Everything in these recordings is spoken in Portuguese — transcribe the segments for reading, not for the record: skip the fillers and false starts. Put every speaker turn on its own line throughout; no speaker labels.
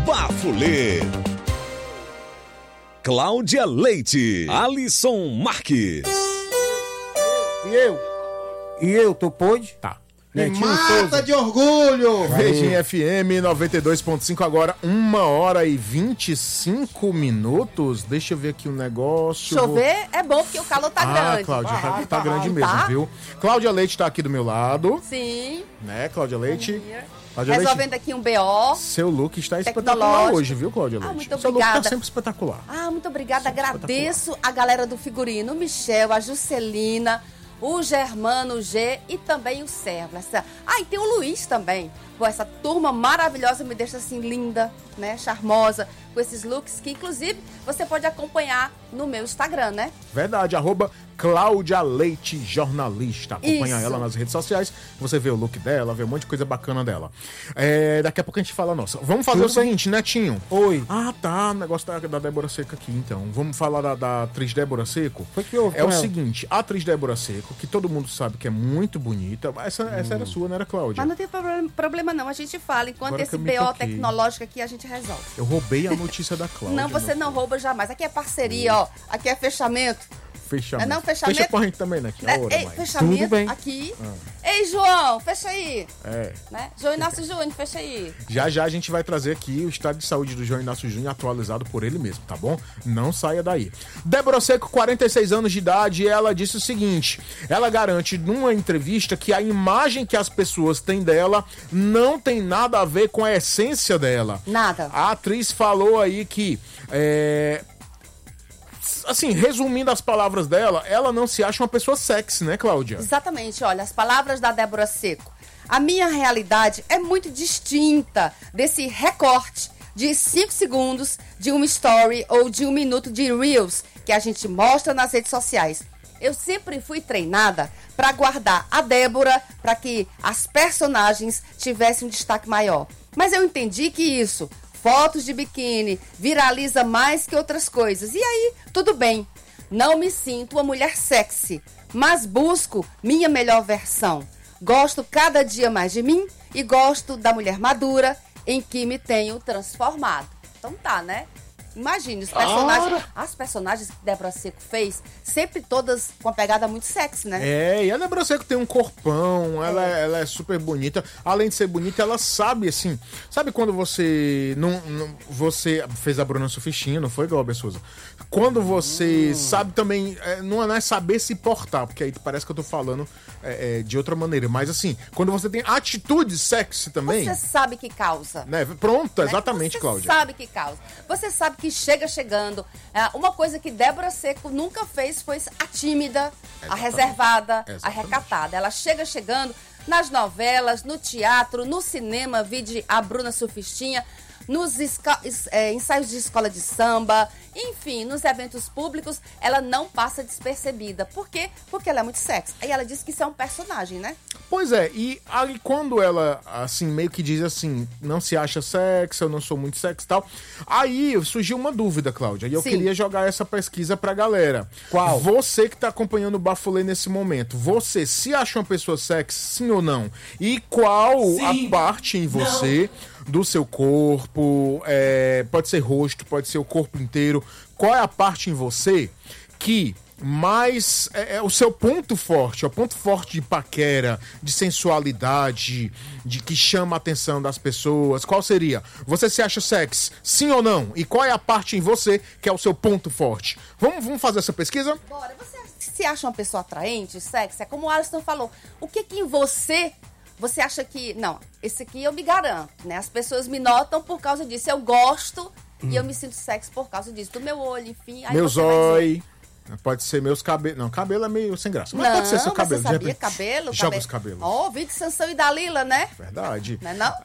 Bafulê. Cláudia Leite, Alisson Marques.
E eu, tu pôde?
Tá.
Netinho
Mata
Souza.
de orgulho!
Virgin FM 92.5 agora, 1h25. Deixa eu ver aqui um negócio.
Chover é bom porque o calor tá grande.
Cláudia, tá grande mesmo, viu? Cláudia Leite tá aqui do meu lado.
Sim.
Né, Cláudia Leite? Cláudia
Resolvendo
Leite,
aqui um BO.
seu look está espetacular
Tecnológico.
hoje, viu, Cláudia Leite?
Muito
seu look
obrigada.
tá sempre espetacular.
Muito obrigada. Agradeço a galera do figurino, o Michel, a Juscelina, o Germano, o G e também o Servo. E tem o Luiz também. Pô, essa turma maravilhosa me deixa assim linda, né? Charmosa, com esses looks que, inclusive, você pode acompanhar no meu Instagram, né?
Verdade, @Cláudia Leite Jornalista. Acompanha
Isso.
ela nas redes sociais. Você vê o look dela, vê um monte de coisa bacana dela. Daqui a pouco a gente fala, nossa. Vamos fazer o seguinte, Netinho.
Oi.
O negócio da Débora Seco aqui, então. Vamos falar da atriz Débora Seco?
Foi que houve
É
com
o
ela?
seguinte, a atriz Débora Seco, que todo mundo sabe que é muito bonita. Essa era sua, não era, Cláudia?
Mas não tem problema não, a gente fala. Enquanto
Agora que
esse
eu me
BO
toquei.
tecnológico aqui, a gente resolve.
Eu roubei a notícia da Cláudia.
Não, você não rouba jamais. Aqui é parceria, ó. Aqui é fechamento.
Fechamento.
Não, fechamento.
Fecha com a gente também, né? Que é a hora,
Ei,
mãe.
fechamento
Tudo bem.
aqui. Ei, João, fecha aí.
É.
Né? João Inácio Júnior, fecha aí.
Já a gente vai trazer aqui o estado de saúde do João Inácio Júnior atualizado por ele mesmo, tá bom? Não saia daí. Débora Seco, 46 anos de idade, ela disse o seguinte: ela garante numa entrevista que a imagem que as pessoas têm dela não tem nada a ver com a essência dela.
Nada.
A atriz falou aí que assim, resumindo as palavras dela, ela não se acha uma pessoa sexy, né, Cláudia?
Exatamente, olha, as palavras da Débora Seco. A minha realidade é muito distinta desse recorte de 5 segundos de uma story ou de 1 minuto de Reels que a gente mostra nas redes sociais. Eu sempre fui treinada para guardar a Débora para que as personagens tivessem um destaque maior. Mas eu entendi que isso, fotos de biquíni, viraliza mais que outras coisas. E aí, tudo bem. Não me sinto uma mulher sexy, mas busco minha melhor versão. Gosto cada dia mais de mim e gosto da mulher madura em que me tenho transformado. Então tá, né? Imagine, as personagens que Débora Seco fez, sempre todas com uma pegada muito sexy, né?
E a Débora Seco tem um corpão, ela é super bonita. Além de ser bonita, ela sabe, assim... Sabe quando você... você fez a Bruna Surfistinha, não foi, Glauber Souza? Quando você sabe também... Não é saber se portar, porque aí parece que eu tô falando de outra maneira. Mas, assim, quando você tem atitude sexy também...
Você sabe que causa.
Né? Pronto, exatamente,
Você
Cláudia.
sabe que causa. Você sabe que chegando. Uma coisa que Débora Seco nunca fez foi a tímida, a reservada, a recatada. Ela chegando nas novelas, no teatro, no cinema, vide a Bruna Surfistinha, nos ensaios de escola de samba, enfim, nos eventos públicos, ela não passa despercebida. Por quê? Porque ela é muito sexy. Aí ela disse que isso é um personagem, né?
Pois é, e aí quando ela, assim, meio que diz assim, não se acha sexy, eu não sou muito sexy e tal, aí surgiu uma dúvida, Cláudia, e eu
Sim.
queria jogar essa pesquisa pra galera.
Qual?
Você que tá acompanhando o Bafulê nesse momento, você se acha uma pessoa sexy, sim ou não? E qual a parte em você... do seu corpo, pode ser rosto, pode ser o corpo inteiro. Qual é a parte em você que mais é o seu ponto forte, é o ponto forte de paquera, de sensualidade, de que chama a atenção das pessoas? Qual seria? Você se acha sexy, sim ou não? E qual é a parte em você que é o seu ponto forte? Vamos fazer essa pesquisa?
Bora, você se acha uma pessoa atraente, sexy? É como o Alisson falou, o que em você acha que... Não, esse aqui eu me garanto, né? As pessoas me notam por causa disso. Eu gosto e eu me sinto sexy por causa disso. Do meu olho, enfim. Aí
Meus
você vai dizer,
olhos, pode ser meus cabelos. Não, cabelo é meio sem graça. Mas
não,
pode ser seu cabelo.
você
de
sabia,
repente,
cabelo?
joga os cabelos.
Ó, vídeo de Sansão e Dalila, né?
Verdade.
Não é não?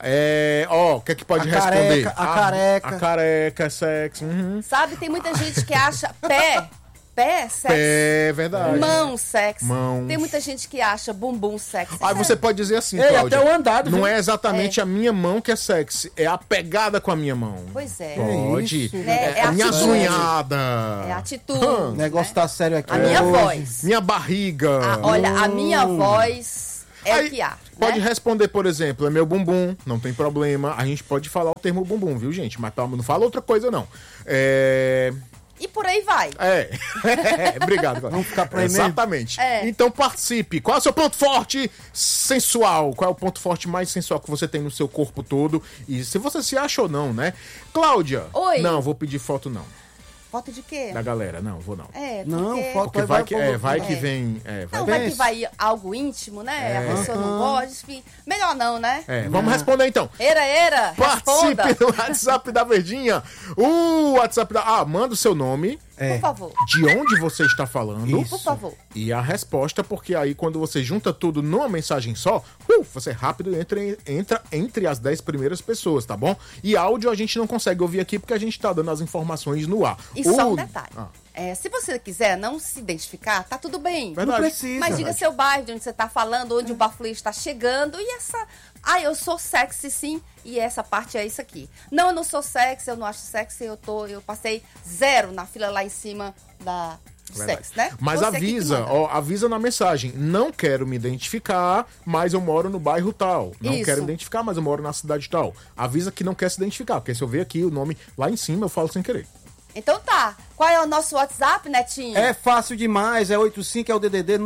O que é que pode
A
responder?
careca, a careca.
A careca, sexy.
Sabe, tem muita gente que acha pé sexy.
É verdade.
Mão sexy.
Mãos.
Tem muita gente que acha bumbum sexy.
Aí você pode dizer assim,
Ei,
Cláudia,
até o andado,
não
viu?
é exatamente a minha mão que é sexy, é a pegada com a minha mão.
Pois é.
Pode.
isso?
É
a minha
atitude.
zunhada.
É atitude.
O negócio tá sério aqui.
A minha
hoje.
voz.
Minha barriga.
Olha, a minha voz... É o que há,
Pode
né?
responder, por exemplo, é meu bumbum, não tem problema. A gente pode falar o termo bumbum, viu, gente? Mas não fala outra coisa, não.
E por aí vai.
Obrigado.
Vamos ficar por aí mesmo?
Exatamente.
É.
Então participe. Qual é o seu ponto forte sensual? Qual é o ponto forte mais sensual que você tem no seu corpo todo? E se você se acha ou não, né? Cláudia.
Oi.
Não, vou pedir foto não.
Foto de quê?
Da galera. Não, vou não.
É,
Não,
porque...
foto
Porque vai que
É.
vem...
Não, vai que vai algo íntimo, né? A pessoa não gosta, enfim. Melhor não, né?
Vamos responder então.
Era, responda.
Participe do WhatsApp da Verdinha. O WhatsApp da... manda o seu nome.
Por favor.
De onde você está falando.
Por favor.
E a resposta, porque aí quando você junta tudo numa mensagem só, você rápido entra entre as 10 primeiras pessoas, tá bom? E áudio a gente não consegue ouvir aqui porque a gente tá dando as informações no ar.
E só um detalhe. Se você quiser não se identificar, tá tudo bem.
Verdade.
Não precisa.
Mas diga seu bairro, de onde você tá falando, onde o Bafulê está chegando. E essa... eu sou sexy sim, e essa parte é isso aqui. Não, eu não sou sexy, eu não acho sexy, eu passei 0 na fila lá em cima da...
Verdade.
sexo, né?
Mas
Você aqui que
avisa,
manda.
avisa na mensagem. Não quero me identificar, mas eu moro no bairro tal. Não
Isso.
quero me identificar, mas eu moro na cidade tal. Avisa que não quer se identificar, porque se eu ver aqui o nome lá em cima, eu falo sem querer.
Então tá. Qual é o nosso WhatsApp, Netinho?
É fácil demais, é 85, é o DDD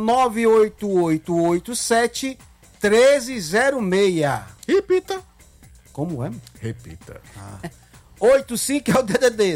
98887 1306.
Repita.
Como é?
Repita.
85 é o DDD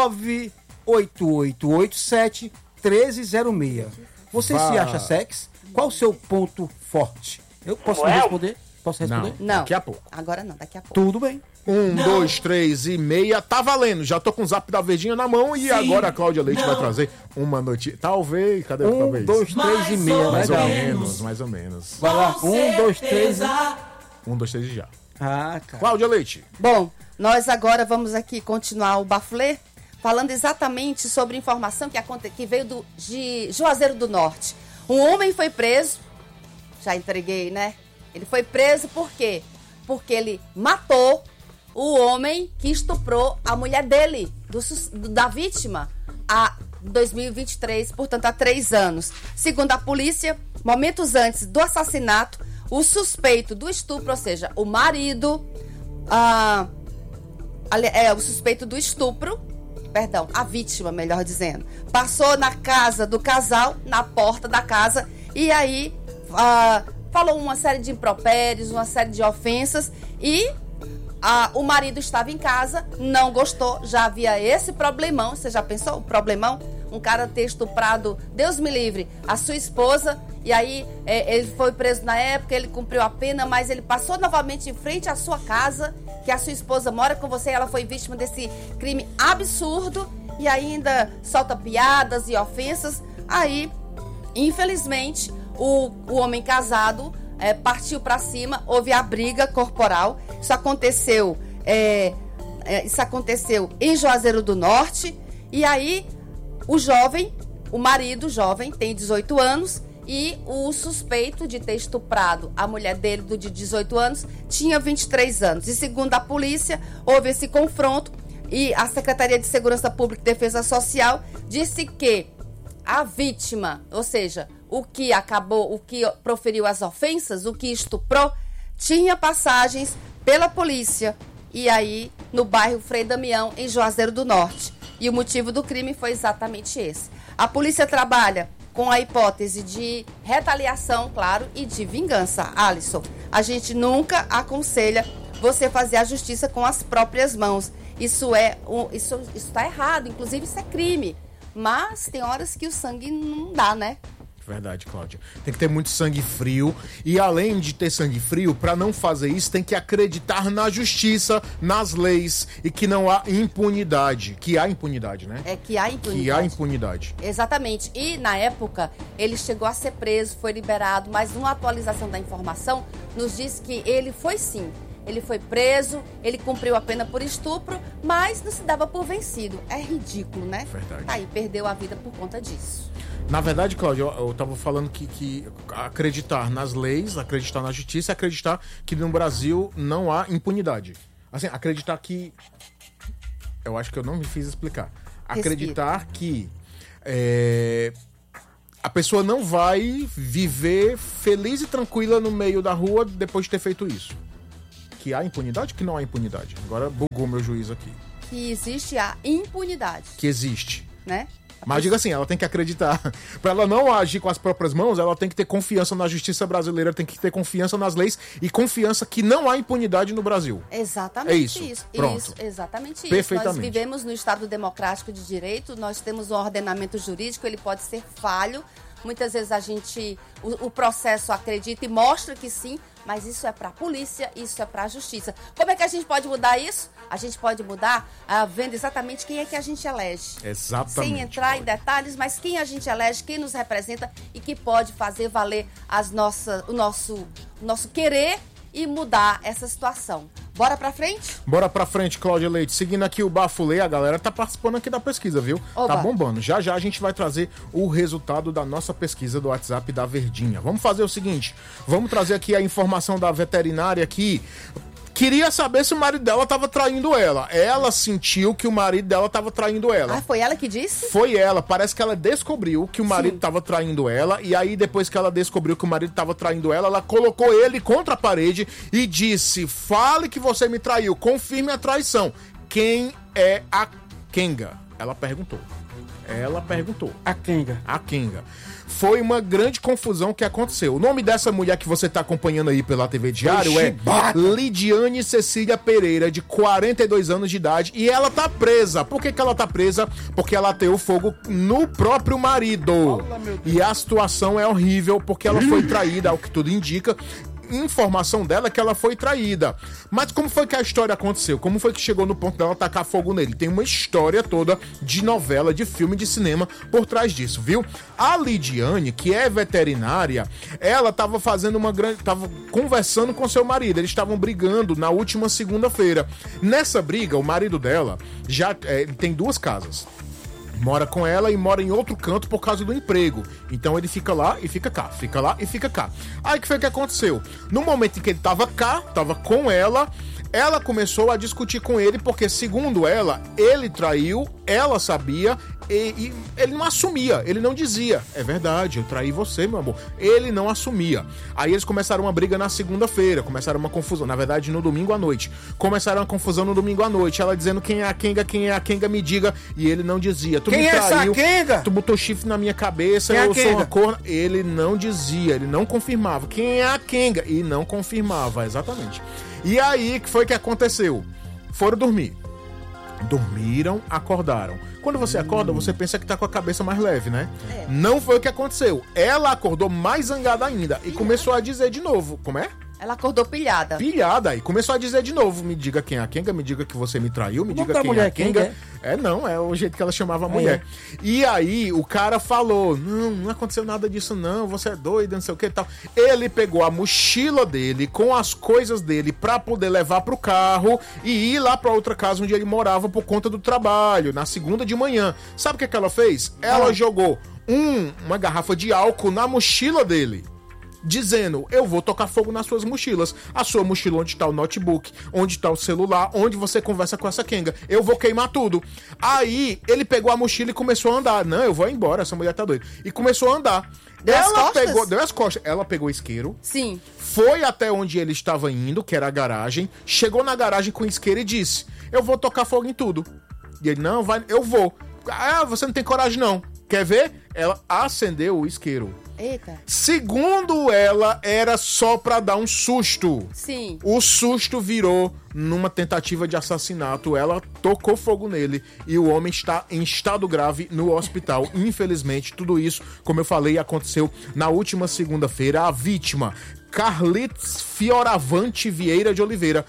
98887 1306. Você
Vá.
se acha sexy? Qual o seu ponto forte? Eu posso responder? Posso responder?
Não.
Daqui a pouco.
Agora não, daqui a pouco.
Tudo bem.
1, 2, 3 e meia. Tá valendo. Já tô com o zap da Verdinha na mão e agora a Cláudia Leite vai trazer uma notícia. Talvez. Cadê o
1,
talvez?
2, 3 e meia.
Mais ou
Legal.
menos, mais ou menos.
Vai lá. 1, 2, 3 e...
1, 2, 3 e já.
Ah, cara.
Cláudia Leite.
Bom, nós agora vamos aqui continuar o Bafulê, falando exatamente sobre informação que veio de Juazeiro do Norte. Um homem foi preso, já entreguei, né? Ele foi preso por quê? Porque ele matou o homem que estuprou a mulher dele, da vítima, em 2023, portanto há 3 anos. Segundo a polícia, momentos antes do assassinato, o suspeito do estupro, ou seja, o marido, o suspeito do estupro, perdão, a vítima, melhor dizendo, passou na casa do casal, na porta da casa, e aí falou uma série de impropérios, uma série de ofensas, e o marido estava em casa, não gostou, já havia esse problemão. Você já pensou o problemão? Um cara ter estuprado, Deus me livre, a sua esposa, e aí ele foi preso na época, ele cumpriu a pena, mas ele passou novamente em frente à sua casa, que a sua esposa mora com você, e ela foi vítima desse crime absurdo, e ainda solta piadas e ofensas. Aí, infelizmente, o homem casado partiu para cima, houve a briga corporal. Isso aconteceu em Juazeiro do Norte. E aí o marido jovem, tem 18 anos, e o suspeito de ter estuprado a mulher dele, de 18 anos, tinha 23 anos. E segundo a polícia, houve esse confronto, e a Secretaria de Segurança Pública e Defesa Social disse que a vítima, ou seja, o que proferiu as ofensas, o que estuprou, tinha passagens pela polícia, e aí no bairro Frei Damião, em Juazeiro do Norte. E o motivo do crime foi exatamente esse. A polícia trabalha com a hipótese de retaliação, claro, e de vingança. Alisson, a gente nunca aconselha você fazer a justiça com as próprias mãos. Isso está errado, inclusive isso é crime. Mas tem horas que o sangue não dá, né?
Verdade, Cláudia. Tem que ter muito sangue frio. E além de ter sangue frio, pra não fazer isso, tem que acreditar na justiça, nas leis, e que não há impunidade. Que há impunidade, né?
Que há impunidade.
Que há impunidade.
Exatamente. E na época, ele chegou a ser preso, foi liberado, mas uma atualização da informação nos diz que ele foi sim. Ele foi preso, ele cumpriu a pena por estupro, mas não se dava por vencido. É ridículo, né?
Verdade.
Tá aí, perdeu a vida por conta disso.
Na verdade, Cláudia, eu tava falando que acreditar nas leis, acreditar na justiça, acreditar que no Brasil não há impunidade. Assim, acreditar que... Eu acho que eu não me fiz explicar. Acreditar que a pessoa não vai viver feliz e tranquila no meio da rua depois de ter feito isso. Que há impunidade? Que não há impunidade. Agora bugou meu juiz aqui.
Que existe a impunidade.
Que existe.
Né?
Mas diga assim, ela tem que acreditar. Pra ela não agir com as próprias mãos, ela tem que ter confiança na justiça brasileira, tem que ter confiança nas leis e confiança que não há impunidade no Brasil.
Exatamente
é isso. Pronto.
Isso, exatamente isso.
Perfeitamente.
Nós vivemos no Estado democrático de direito, nós temos um ordenamento jurídico, ele pode ser falho. Muitas vezes o processo acredita e mostra que sim, mas isso é para a polícia, isso é para a justiça. Como é que a gente pode mudar isso? A gente pode mudar vendo exatamente quem é que a gente elege.
Exatamente.
Sem entrar em detalhes, mas quem a gente elege, quem nos representa e que pode fazer valer o nosso querer e mudar essa situação. Bora pra frente?
Bora pra frente, Cláudia Leite. Seguindo aqui o Bafulê, a galera tá participando aqui da pesquisa, viu?
Oba.
Tá bombando. Já já a gente vai trazer o resultado da nossa pesquisa do WhatsApp da Verdinha. Vamos fazer o seguinte, vamos trazer aqui a informação da veterinária que queria saber se o marido dela tava traindo ela. Ela sentiu que o marido dela tava traindo ela.
Ah, foi ela que disse?
Foi ela. Parece que ela descobriu que o marido tava traindo ela. E aí, depois que ela descobriu que o marido tava traindo ela, ela colocou ele contra a parede e disse: fale que você me traiu, confirme a traição. Quem é a Kenga? Ela perguntou.
A Kenga.
A Kenga. Foi uma grande confusão que aconteceu. O nome dessa mulher que você tá acompanhando aí pela TV Diário é Lidiane Cecília Pereira, de 42 anos de idade, e ela tá presa. Por que ela tá presa? Porque ela ateou fogo no próprio marido. E a situação é horrível, porque ela foi traída, ao que tudo indica. Informação dela é que ela foi traída. Mas como foi que a história aconteceu? Como foi que chegou no ponto dela tacar fogo nele? Tem uma história toda de novela, de filme, de cinema por trás disso, viu? A Lidiane, que é veterinária, ela tava tava conversando com seu marido. Eles estavam brigando na última segunda-feira. Nessa briga, o marido dela tem 2 casas. Mora com ela e mora em outro canto por causa do emprego. Então ele fica lá e fica cá, fica lá e fica cá. Aí que foi que aconteceu? No momento em que ele tava cá, tava com ela começou a discutir com ele porque, segundo ela, ele traiu, ela sabia e ele não assumia, ele não dizia: é verdade, eu traí você, meu amor. Ele não assumia. Aí eles começaram uma briga na segunda-feira, começaram uma confusão, na verdade no domingo à noite. Começaram uma confusão no domingo à noite, ela dizendo: quem é a Kenga, me diga. E ele não dizia: tu
quem
me traiu,
é essa Kenga?
Tu botou chifre na minha cabeça,
quem
eu
é
sou uma corna. Ele não dizia, ele não confirmava. Quem é a Kenga? E não confirmava, exatamente. E aí, que foi que aconteceu? Foram dormir. Dormiram, acordaram. Quando você acorda, você pensa que tá com a cabeça mais leve, né? Não foi o que aconteceu. Ela acordou mais zangada ainda e começou a dizer de novo. Como é?
Ela acordou pilhada.
Pilhada. E começou a dizer de novo: me diga quem é a Kenga, me diga que você me traiu, me diga quem é a Kenga. É o jeito que ela chamava a mulher. E aí o cara falou: não aconteceu nada disso não, você é doida, não sei o que e tal. Ele pegou a mochila dele com as coisas dele pra poder levar pro carro e ir lá pra outra casa onde ele morava por conta do trabalho, na segunda de manhã. Sabe o que ela fez? Ela jogou uma garrafa de álcool na mochila dele, dizendo: eu vou tocar fogo nas suas mochilas. A sua mochila onde tá o notebook, onde tá o celular, onde você conversa com essa Kenga. Eu vou queimar tudo. Aí ele pegou a mochila e começou a andar. Não, eu vou embora, essa mulher tá doida. E começou a andar. Deu as costas. Ela pegou isqueiro.
Sim.
Foi até onde ele estava indo, que era a garagem. Chegou na garagem com isqueiro e disse: eu vou tocar fogo em tudo. E ele: não, vai, eu vou. Ah, você não tem coragem não. Quer ver? Ela acendeu o isqueiro.
Eita.
Segundo ela, era só pra dar um susto.
Sim.
O susto virou numa tentativa de assassinato. Ela tocou fogo nele e o homem está em estado grave no hospital. Infelizmente, tudo isso, como eu falei, aconteceu na última segunda-feira. A vítima: Carlitos Fioravante Vieira de Oliveira,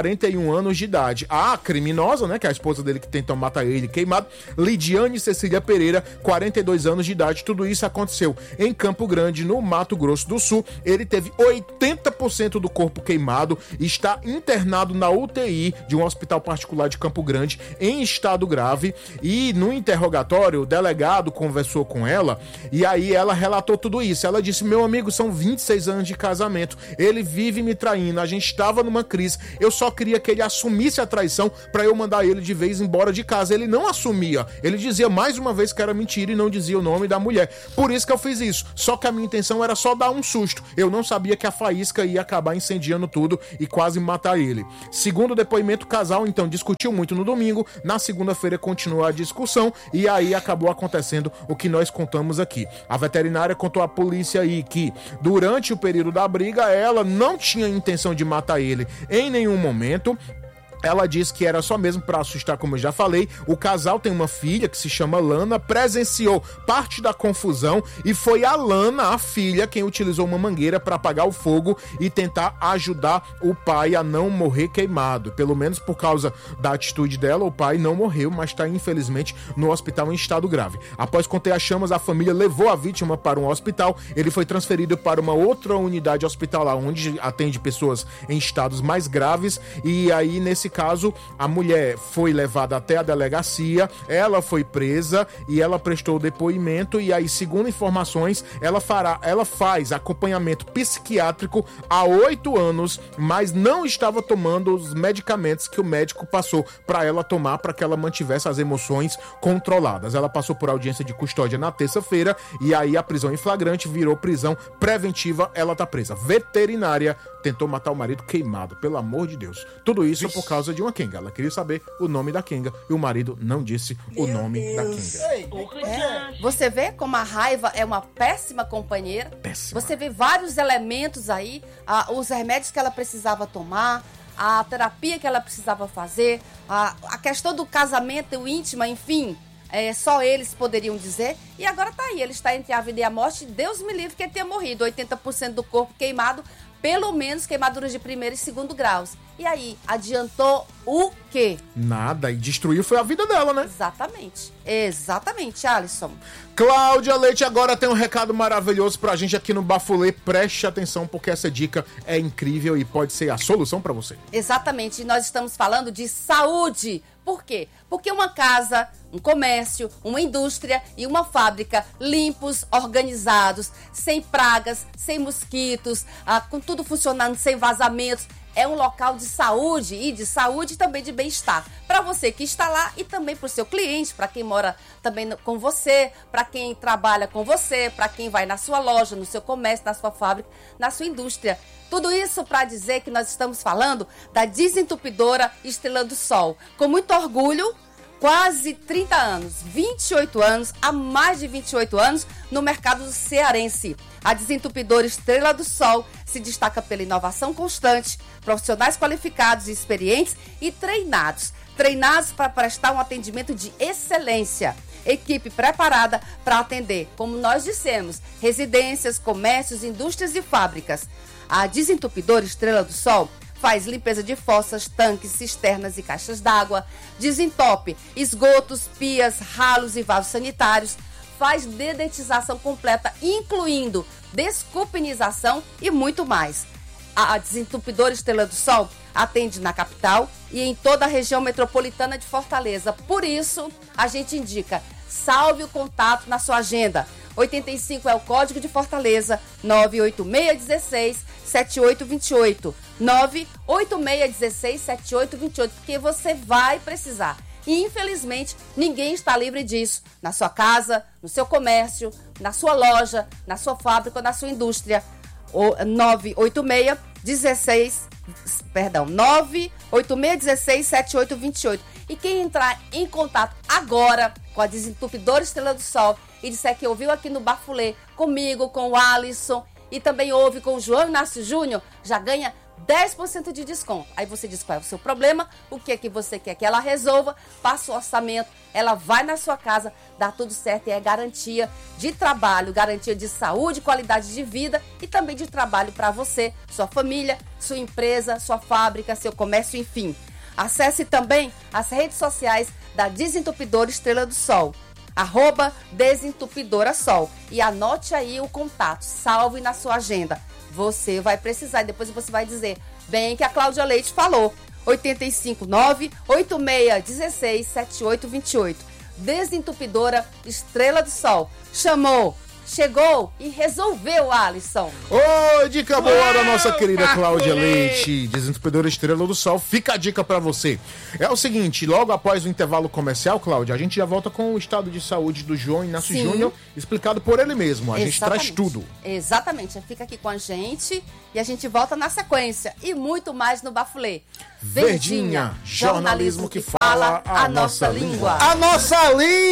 41 anos de idade. A criminosa, né, que é a esposa dele que tentou matar ele queimado, Lidiane Cecília Pereira, 42 anos de idade. Tudo isso aconteceu em Campo Grande, no Mato Grosso do Sul. Ele teve 80% do corpo queimado e está internado na UTI de um hospital particular de Campo Grande em estado grave, e no interrogatório o delegado conversou com ela e aí ela relatou tudo isso. Ela disse: meu amigo, são 26 anos de casamento, ele vive me traindo, a gente estava numa crise, eu só queria que ele assumisse a traição pra eu mandar ele de vez embora de casa. Ele não assumia, ele dizia mais uma vez que era mentira e não dizia o nome da mulher. Por isso que eu fiz isso, só que a minha intenção era só dar um susto, eu não sabia que a faísca ia acabar incendiando tudo e quase matar ele. Segundo o depoimento, o casal então discutiu muito no domingo, na segunda-feira continuou a discussão e aí acabou acontecendo o que nós contamos aqui. A veterinária contou à polícia aí que durante o período da briga ela não tinha intenção de matar ele em nenhum momento. Ela disse que era só mesmo pra assustar, como eu já falei. O casal tem uma filha que se chama Lana, presenciou parte da confusão e foi a Lana, a filha, quem utilizou uma mangueira para apagar o fogo e tentar ajudar o pai a não morrer queimado. Pelo menos por causa da atitude dela, o pai não morreu, mas está infelizmente no hospital em estado grave. Após conter as chamas, a família levou a vítima para um hospital. Ele foi transferido para uma outra unidade hospitalar onde atende pessoas em estados mais graves, e aí nesse caso, a mulher foi levada até a delegacia, ela foi presa e ela prestou depoimento, e aí, segundo informações, ela faz acompanhamento psiquiátrico há 8 anos, mas não estava tomando os medicamentos que o médico passou para ela tomar para que ela mantivesse as emoções controladas. Ela passou por audiência de custódia na terça-feira e aí a prisão em flagrante virou prisão preventiva, ela tá presa. Veterinária tentou matar o marido queimado, pelo amor de Deus. Tudo isso por causa de uma quenga. Ela queria saber o nome da quenga e o marido não disse o nome da quenga.
Você vê como a raiva é uma péssima companheira?
Péssima.
Você vê vários elementos aí, os remédios que ela precisava tomar, a terapia que ela precisava fazer, a questão do casamento íntimo, enfim, só eles poderiam dizer. E agora tá aí, ele está entre a vida e a morte. Deus me livre que ele tenha morrido. 80% do corpo queimado, pelo menos queimaduras de 1º e 2º graus. E aí, adiantou o quê?
Nada, e destruiu foi a vida dela, né?
Exatamente, Alisson.
Cláudia Leite agora tem um recado maravilhoso pra gente aqui no Bafulê. Preste atenção, porque essa dica é incrível e pode ser a solução pra você.
Exatamente, nós estamos falando de saúde. Por quê? Porque uma casa, um comércio, uma indústria e uma fábrica limpos, organizados, sem pragas, sem mosquitos, com tudo funcionando, sem vazamentos, é um local de saúde, e de saúde também de bem-estar. Para você que está lá e também para o seu cliente, para quem mora também com você, para quem trabalha com você, para quem vai na sua loja, no seu comércio, na sua fábrica, na sua indústria. Tudo isso para dizer que nós estamos falando da desentupidora Estrela do Sol. Com muito orgulho, quase 30 anos, 28 anos, há mais de 28 anos no mercado cearense. A desentupidora Estrela do Sol se destaca pela inovação constante, profissionais qualificados e experientes e treinados para prestar um atendimento de excelência. Equipe preparada para atender, como nós dissemos, residências, comércios, indústrias e fábricas. A desentupidora Estrela do Sol faz limpeza de fossas, tanques, cisternas e caixas d'água, desentope esgotos, pias, ralos e vasos sanitários, faz dedetização completa, incluindo desculpinização e muito mais. A desentupidora Estrela do Sol atende na capital e em toda a região metropolitana de Fortaleza. Por isso, a gente indica, salve o contato na sua agenda. 85 é o código de Fortaleza, 98616-7828. 98616-7828, porque você vai precisar. E, infelizmente, ninguém está livre disso. Na sua casa, no seu comércio, na sua loja, na sua fábrica ou na sua indústria. 98616-7828. E quem entrar em contato agora com a desentupidora Estrela do Sol e disser que ouviu aqui no Bafulê comigo, com o Alisson e também ouve com o João Inácio Júnior, já ganha 10% de desconto. Aí você diz qual é o seu problema, o que é que você quer que ela resolva, passa o orçamento, ela vai na sua casa, dá tudo certo e é garantia de trabalho, garantia de saúde, qualidade de vida e também de trabalho para você, sua família, sua empresa, sua fábrica, seu comércio, enfim. Acesse também as redes sociais da Desentupidora Estrela do Sol, @Desentupidora Sol, e anote aí o contato, salve na sua agenda. Você vai precisar e depois você vai dizer, bem que a Cláudia Leite falou. 859-8616-7828. Desentupidora Estrela do Sol. Chamou, chegou e resolveu, Alisson.
Ô, dica boa da nossa querida Cláudia Leite, desentupidora Estrela do Sol. Fica a dica pra você. É o seguinte, logo após o intervalo comercial, Cláudia, a gente já volta com o estado de saúde do João Inácio Júnior, explicado por ele mesmo. A gente traz tudo.
Exatamente. Fica aqui com a gente e a gente volta na sequência. E muito mais no Bafulê.
Verdinha, jornalismo que fala a nossa língua.
A nossa língua!